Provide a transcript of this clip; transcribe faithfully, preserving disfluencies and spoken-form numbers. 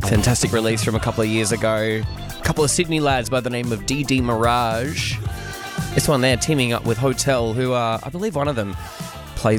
Fantastic release from a couple of years ago. A couple of Sydney lads by the name of D D Mirage. This one there teaming up with Hotel, who are, I believe one of them